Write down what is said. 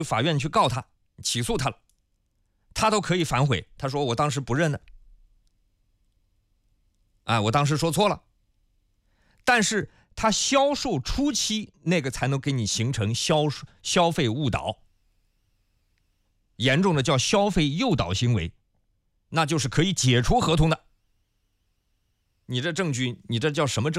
法院去告他，起诉他了，他都可以反悔，他说我当时不认的，我当时说错了。但是他销售初期那个才能给你形成消费误导，严重的叫消费诱导行为，那就是可以解除合同的。你这证据，你这叫什么证据？